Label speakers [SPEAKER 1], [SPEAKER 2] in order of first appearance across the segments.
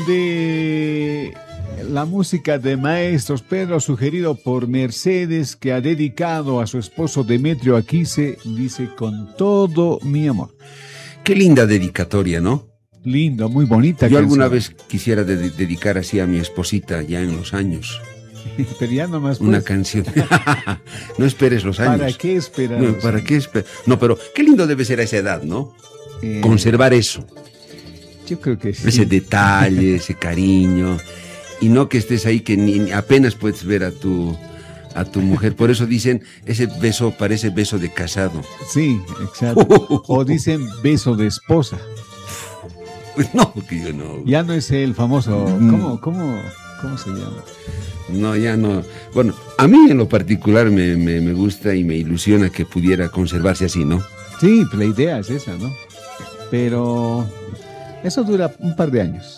[SPEAKER 1] de la música de Maestros, Pedro, sugerido por Mercedes, que ha dedicado a su esposo Demetrio Aquise, dice: con todo mi amor.
[SPEAKER 2] Qué linda dedicatoria, ¿no?
[SPEAKER 1] Lindo, muy bonita.
[SPEAKER 2] Yo
[SPEAKER 1] canción.
[SPEAKER 2] alguna vez quisiera dedicar así a mi esposita ya en los años.
[SPEAKER 1] Pero ya nomás
[SPEAKER 2] Una
[SPEAKER 1] pues,
[SPEAKER 2] canción. No esperes los años.
[SPEAKER 1] ¿para qué esperar?
[SPEAKER 2] No, ¿para qué esperar? No, pero qué lindo debe ser a esa edad, ¿no? Conservar eso.
[SPEAKER 1] Yo creo que sí.
[SPEAKER 2] Ese detalle, ese cariño. Y no que estés ahí que ni apenas puedes ver a tu mujer. Por eso dicen, ese beso parece beso de casado.
[SPEAKER 1] Sí, exacto. O dicen beso de esposa.
[SPEAKER 2] No, que yo no.
[SPEAKER 1] Ya no es el famoso. ¿Cómo se llama?
[SPEAKER 2] No, ya no. Bueno, a mí en lo particular me gusta y me ilusiona que pudiera conservarse así, ¿no?
[SPEAKER 1] Sí, la idea es esa, ¿no? Pero eso dura un par de años.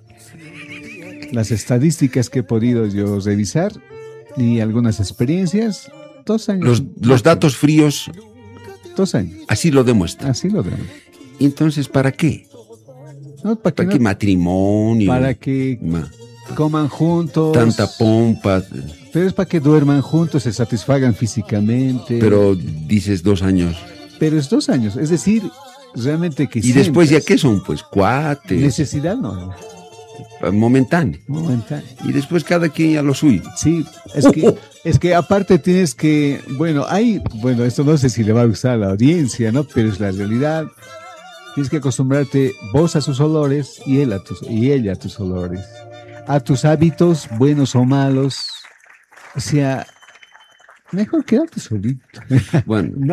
[SPEAKER 1] Las estadísticas que he podido yo revisar y algunas experiencias, 2 años.
[SPEAKER 2] Los datos fríos
[SPEAKER 1] 2 años.
[SPEAKER 2] así lo demuestran.
[SPEAKER 1] Así lo veo.
[SPEAKER 2] ¿Y entonces para qué?
[SPEAKER 1] No,
[SPEAKER 2] ¿Para qué matrimonio?
[SPEAKER 1] Para que coman juntos.
[SPEAKER 2] Tanta pompa.
[SPEAKER 1] Pero es para que duerman juntos, se satisfagan físicamente.
[SPEAKER 2] Pero dices 2 años.
[SPEAKER 1] Pero es 2 años, es decir, realmente que
[SPEAKER 2] ¿Y después ya qué son? Pues cuates.
[SPEAKER 1] Necesidad no.
[SPEAKER 2] Momentáneo. Y después cada quien a lo suyo.
[SPEAKER 1] Sí, es que aparte tienes que, bueno, esto no sé si le va a gustar a la audiencia, ¿no? Pero es la realidad. Tienes que acostumbrarte vos a sus olores y ella a tus olores, a tus hábitos, buenos o malos. O sea, mejor quedarte solito.
[SPEAKER 2] Bueno,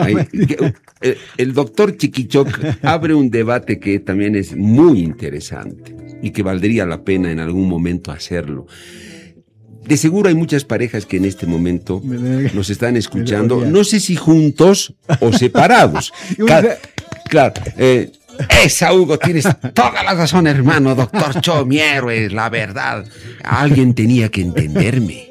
[SPEAKER 2] el doctor Chiquichoc abre un debate que también es muy interesante y que valdría la pena en algún momento hacerlo. De seguro hay muchas parejas que en este momento nos están escuchando, no sé si juntos o separados. Claro, esa, Hugo, tienes toda la razón, hermano, doctor Cho, mi héroe, la verdad. Alguien tenía que entenderme.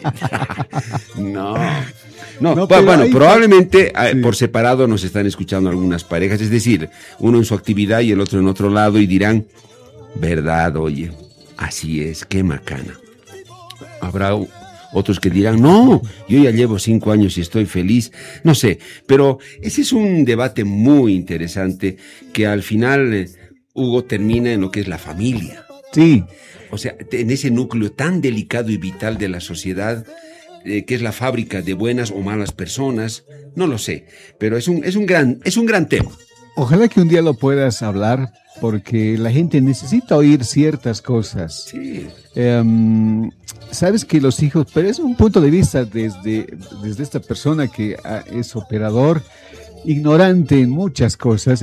[SPEAKER 2] No, bueno, probablemente por separado nos están escuchando algunas parejas, es decir, uno en su actividad y el otro en otro lado, y dirán, verdad, oye, así es, qué macana. Habrá otros que dirán, no, yo ya llevo 5 años y estoy feliz, no sé, pero ese es un debate muy interesante que al final, Hugo, termina en lo que es la familia.
[SPEAKER 1] Sí.
[SPEAKER 2] O sea, en ese núcleo tan delicado y vital de la sociedad, que es la fábrica de buenas o malas personas, no lo sé, pero es un gran tema.
[SPEAKER 1] Ojalá que un día lo puedas hablar, porque la gente necesita oír ciertas cosas.
[SPEAKER 2] Sí.
[SPEAKER 1] Sabes que los hijos, pero es un punto de vista desde esta persona que es operador, ignorante en muchas cosas,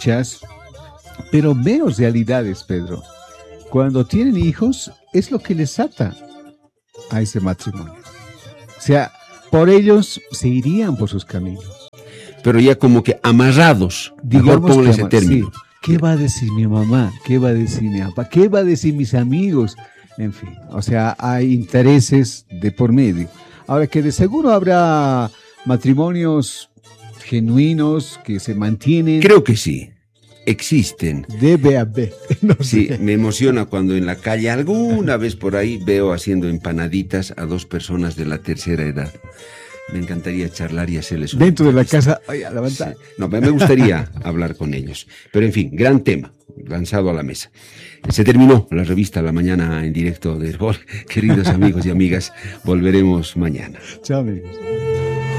[SPEAKER 1] pero veo realidades, Pedro. Cuando tienen hijos, es lo que les ata a ese matrimonio. O sea, por ellos se irían por sus caminos. Pero ya como que amarrados, mejor ponle ese término. Sí. ¿Qué va a decir mi mamá? ¿Qué va a decir mi papá? ¿Qué va a decir mis amigos? En fin, o sea, hay intereses de por medio. Ahora, que de seguro habrá matrimonios genuinos que se mantienen. Creo que sí, existen. Debe haber. No sí, sé. Me emociona cuando en la calle alguna vez por ahí veo haciendo empanaditas a 2 personas de la tercera edad. Me encantaría charlar y hacerles una dentro entrevista. De la casa, ay, a la ventana. Sí. No, me gustaría hablar con ellos. Pero en fin, gran tema lanzado a la mesa. Se terminó la revista La Mañana en directo de Herbol. Queridos amigos y amigas, volveremos mañana. Chao, amigos.